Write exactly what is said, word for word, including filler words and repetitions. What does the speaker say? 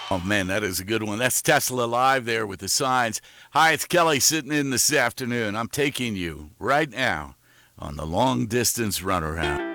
Oh, man, that is a good one. That's Tesla Live there with the signs. Hi, it's Kelly sitting in this afternoon. I'm taking you right now on the long distance runaround.